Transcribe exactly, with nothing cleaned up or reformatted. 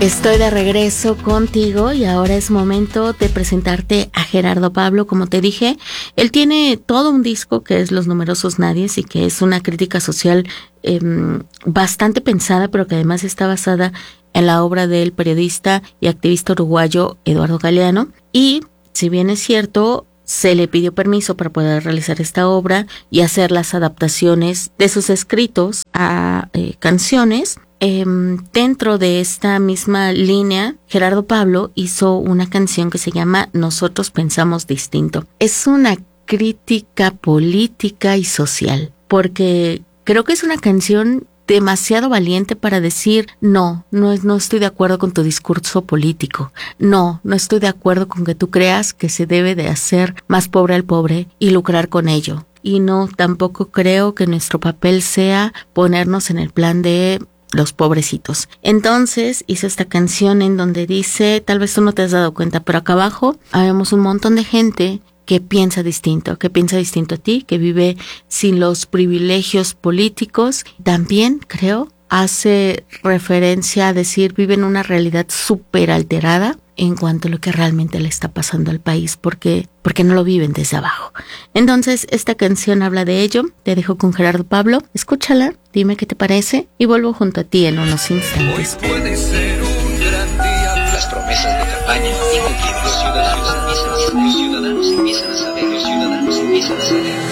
Estoy de regreso contigo y ahora es momento de presentarte a Gerardo Pablo. Como te dije, él tiene todo un disco que es Los Numerosos Nadies y que es una crítica social eh, bastante pensada, pero que además está basada en la obra del periodista y activista uruguayo Eduardo Galeano. Y, si bien es cierto, se le pidió permiso para poder realizar esta obra y hacer las adaptaciones de sus escritos a eh, canciones. Eh, dentro de esta misma línea, Gerardo Pablo hizo una canción que se llama Nosotros Pensamos Distinto. Es una crítica política y social, porque creo que es una canción demasiado valiente para decir, no, no, no estoy de acuerdo con tu discurso político. No, no estoy de acuerdo con que tú creas que se debe de hacer más pobre al pobre y lucrar con ello. Y no, tampoco creo que nuestro papel sea ponernos en el plan de los pobrecitos. Entonces hizo esta canción en donde dice, tal vez tú no te has dado cuenta, pero acá abajo habemos un montón de gente que piensa distinto, que piensa distinto a ti, que vive sin los privilegios políticos. También, creo, hace referencia a decir, vive en una realidad súper alterada en cuanto a lo que realmente le está pasando al país, porque, porque no lo viven desde abajo. Entonces, esta canción habla de ello. Te dejo con Gerardo Pablo. Escúchala, dime qué te parece y vuelvo junto a ti en unos instantes. Hoy puede ser un gran día. Las promesas de campaña incumplidas. Los ciudadanos empiezan a saber, los ciudadanos empiezan a saber, los ciudadanos empiezan a saber.